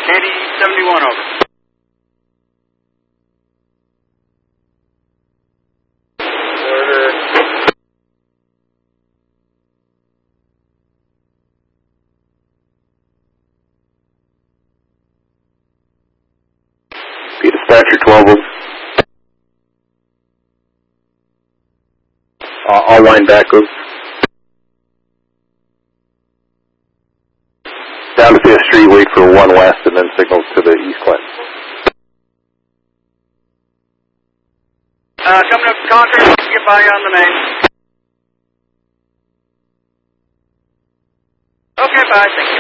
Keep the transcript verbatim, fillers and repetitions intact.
Katie seventy-one, over. Order. Be dispatcher twelve. Uh, I'll line back up. Down to Fifth Street, wait for one west, and then signals to the east Clinton. Uh, coming up to Concord, get by you on the main. Okay, bye, thank you.